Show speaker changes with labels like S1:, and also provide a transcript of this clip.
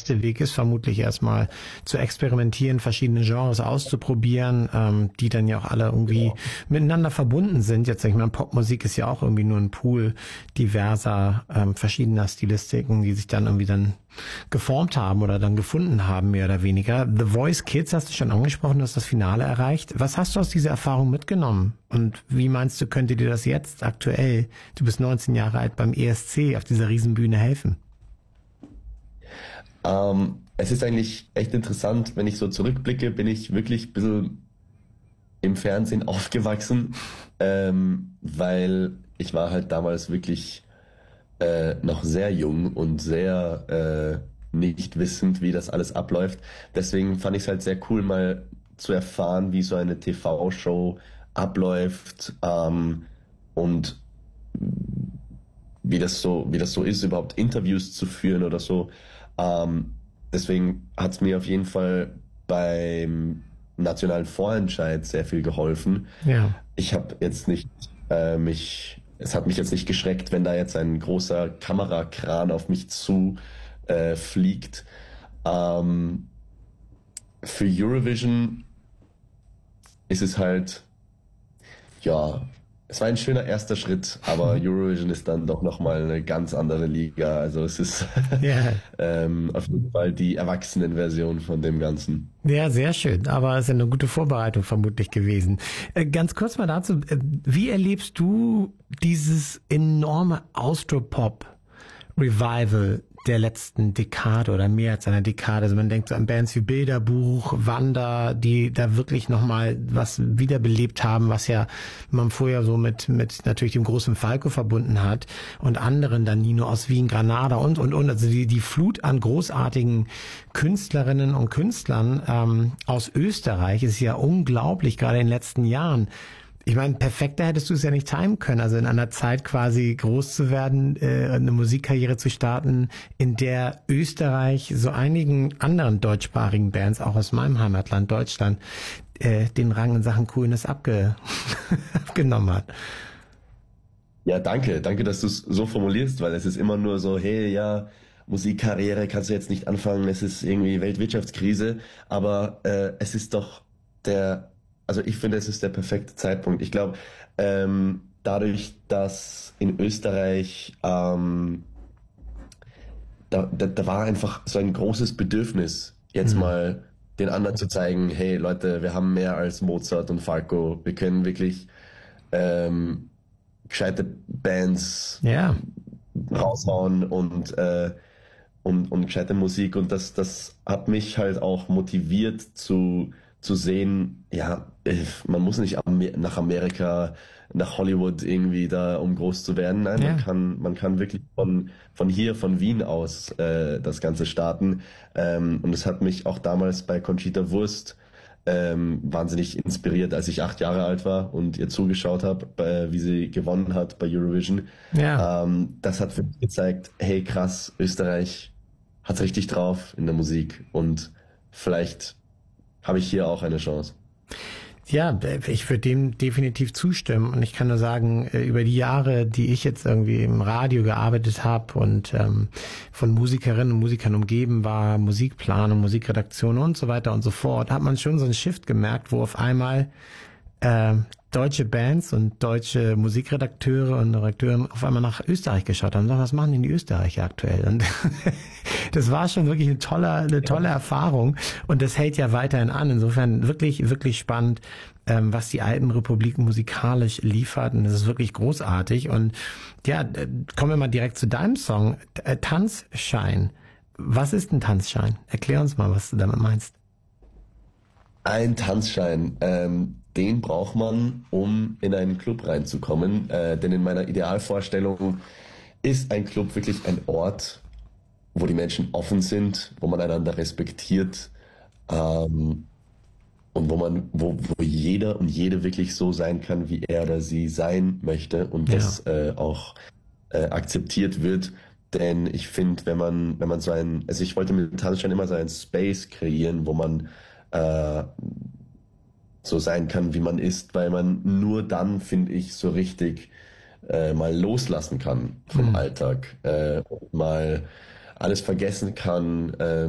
S1: beste Weg ist, vermutlich erstmal zu experimentieren, verschiedene Genres auszuprobieren, die dann ja auch alle irgendwie miteinander verbunden sind. Jetzt, ich meine, Popmusik ist ja auch irgendwie nur ein Pool diverser, verschiedener Stilistiken, die sich dann irgendwie dann geformt haben oder dann gefunden haben, mehr oder weniger. The Voice Kids hast du schon angesprochen, du hast das Finale erreicht. Was hast du aus dieser Erfahrung mitgenommen? Und wie meinst du, könnte dir das jetzt aktuell, du bist 19 Jahre alt, beim ESC auf dieser Riesenbühne helfen?
S2: Es ist eigentlich echt interessant, wenn ich so zurückblicke, bin ich wirklich ein bisschen im Fernsehen aufgewachsen, weil ich war halt damals wirklich noch sehr jung und sehr nicht wissend, wie das alles abläuft. Deswegen fand ich es halt sehr cool, mal zu erfahren, wie so eine TV-Show abläuft, und wie das so ist, überhaupt Interviews zu führen oder so. Ähm, Deswegen hat es mir auf jeden Fall beim nationalen Vorentscheid sehr viel geholfen.
S1: Ja.
S2: Ich habe jetzt nicht es hat mich jetzt nicht geschreckt, wenn da jetzt ein großer Kamerakran auf mich zu fliegt. Ähm, für Eurovision ist es halt, ja, es war ein schöner erster Schritt, aber Eurovision ist dann doch nochmal eine ganz andere Liga. Also es ist
S1: Ja.
S2: auf jeden Fall die Erwachsenenversion von dem Ganzen.
S1: Ja, sehr schön. Aber es ist ja eine gute Vorbereitung vermutlich gewesen. Ganz kurz mal dazu, wie erlebst du dieses enorme Austropop-Revival der letzten Dekade oder mehr als einer Dekade? Also man denkt so an Bands wie Bilderbuch, Wanda, die da wirklich nochmal was wiederbelebt haben, was ja man vorher so mit natürlich dem großen Falco verbunden hat und anderen, dann Nino aus Wien, Granada und. Also die Flut an großartigen Künstlerinnen und Künstlern aus Österreich ist ja unglaublich, gerade in den letzten Jahren. Ich meine, perfekter hättest du es ja nicht timen können. Also in einer Zeit quasi groß zu werden, eine Musikkarriere zu starten, in der Österreich so einigen anderen deutschsprachigen Bands, auch aus meinem Heimatland Deutschland, den Rang in Sachen Coolness abgenommen hat.
S2: Ja, danke. Danke, dass du es so formulierst, weil es ist immer nur so, hey, ja, Musikkarriere kannst du jetzt nicht anfangen, es ist irgendwie Weltwirtschaftskrise, aber es ist doch also ich finde, es ist der perfekte Zeitpunkt. Ich glaube, dadurch, dass in Österreich da war einfach so ein großes Bedürfnis, jetzt
S1: Mhm.
S2: mal den anderen zu zeigen, hey Leute, wir haben mehr als Mozart und Falco, wir können wirklich ähm, gescheite Bands
S1: Ja,
S2: raushauen und gescheite Musik, und das hat mich halt auch motiviert zu sehen, ja, man muss nicht nach Amerika, nach Hollywood irgendwie da, um groß zu werden. Nein,
S1: ja.
S2: man kann wirklich von hier, von Wien aus das Ganze starten. Und es hat mich auch damals bei Conchita Wurst wahnsinnig inspiriert, als ich 8 Jahre alt war und ihr zugeschaut habe, wie sie gewonnen hat bei Eurovision.
S1: Ja.
S2: Das hat für mich gezeigt, hey krass, Österreich hat's richtig drauf in der Musik, und vielleicht habe ich hier auch eine Chance.
S1: Ja, ich würde dem definitiv zustimmen. Und ich kann nur sagen, über die Jahre, die ich jetzt irgendwie im Radio gearbeitet habe und von Musikerinnen und Musikern umgeben war, Musikplanung, Musikredaktion und so weiter und so fort, hat man schon so einen Shift gemerkt, wo auf einmal deutsche Bands und deutsche Musikredakteure und Redakteure auf einmal nach Österreich geschaut haben. Was machen denn die Österreicher aktuell? Und das war schon wirklich eine tolle Erfahrung, und das hält ja weiterhin an. Insofern wirklich, wirklich spannend, was die alten Republiken musikalisch liefert, und das ist wirklich großartig. Und ja, kommen wir mal direkt zu deinem Song, Tanzschein. Was ist ein Tanzschein? Erklär uns mal, was du damit meinst.
S2: Ein Tanzschein, den braucht man, um in einen Club reinzukommen. Denn in meiner Idealvorstellung ist ein Club wirklich ein Ort, wo die Menschen offen sind, wo man einander respektiert, ähm, und wo jeder und jede wirklich so sein kann, wie er oder sie sein möchte, und
S1: Ja.
S2: das auch akzeptiert wird. Denn ich finde, wenn man also ich wollte mit Tanzschein immer so einen Space kreieren, wo man äh, so sein kann, wie man ist, weil man nur dann, finde ich, so richtig mal loslassen kann vom
S1: Hm.
S2: Alltag, und mal alles vergessen kann,